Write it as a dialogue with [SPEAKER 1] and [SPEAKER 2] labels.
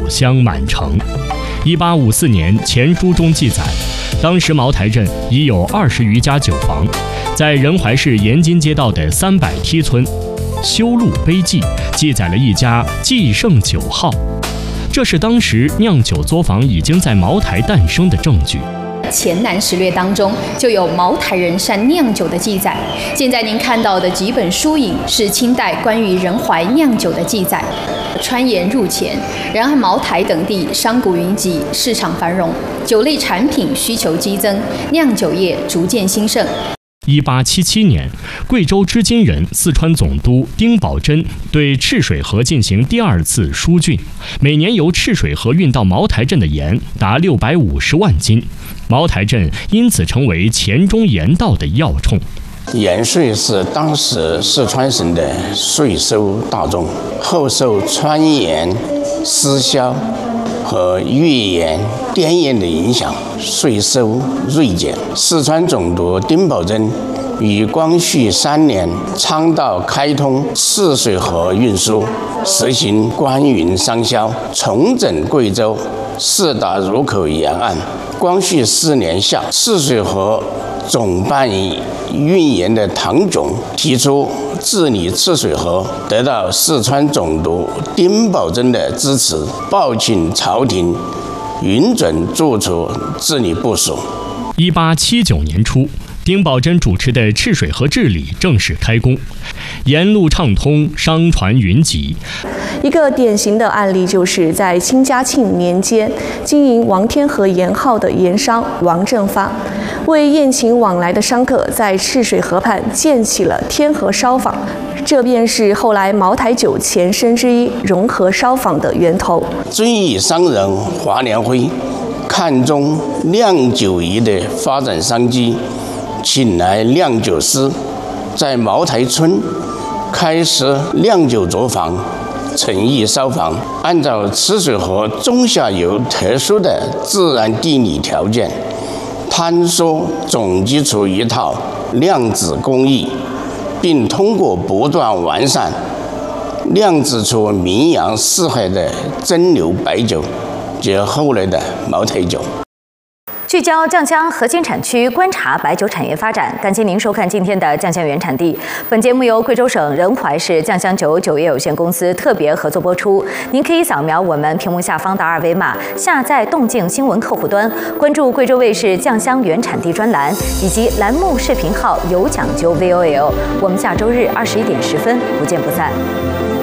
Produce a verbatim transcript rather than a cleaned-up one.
[SPEAKER 1] 香满城。一八五四年前书中记载，当时茅台镇已有二十余家酒坊，在仁怀市延津街道的三百梯村，修路碑记记载了一家继盛酒号，这是当时酿酒作坊已经在茅台诞生的证据。
[SPEAKER 2] 前南史略当中就有茅台人善酿酒的记载。现在您看到的几本书影是清代关于仁怀酿酒的记载。川盐入黔，然而茅台等地商贾云集，市场繁荣，酒类产品需求激增，酿酒业逐渐兴盛。
[SPEAKER 1] 一八七七年，贵州织金人、四川总督丁宝桢对赤水河进行第二次疏浚，每年由赤水河运到茅台镇的盐达六百五十万斤，茅台镇因此成为黔中盐道的要冲。
[SPEAKER 3] 盐税是当时四川省的税收大宗，后受川盐、私销和粤盐、滇盐的影响，税收锐减。四川总督丁宝桢于光绪三年倡导开通赤水河运输，实行官运商销，重整贵州四大入口沿岸。光绪四年夏，赤水河总办运盐的唐炯提出治理赤水河，得到四川总督丁宝桢的支持，报请朝廷允准作出治理部署。
[SPEAKER 1] 一八七九年初，丁宝桢主持的赤水河治理正式开工，沿路畅通，商船云集。
[SPEAKER 4] 一个典型的案例就是在清嘉庆年间，经营王天河盐号的盐商王正发，为宴请往来的商客，在赤水河畔建起了天河烧坊，这便是后来茅台酒前身之一融合烧坊的源头。
[SPEAKER 3] 遵义商人华年辉看中酿酒业的发展商机，请来酿酒师，在茅台村开设酿酒作坊、诚意烧坊，按照赤水河中下游特殊的自然地理条件，探索总结出一套酿制工艺，并通过不断完善，酿制出名扬四海的蒸馏白酒，即后来的茅台酒。
[SPEAKER 5] 聚焦酱香核心产区，观察白酒产业发展。感谢您收看今天的酱香原产地。本节目由贵州省仁怀市酱香酒酒业有限公司特别合作播出。您可以扫描我们屏幕下方的二维码，下载动静新闻客户端，关注贵州卫视酱香原产地专栏以及栏目视频号有讲究 V O L。我们下周日二十一点十分不见不散。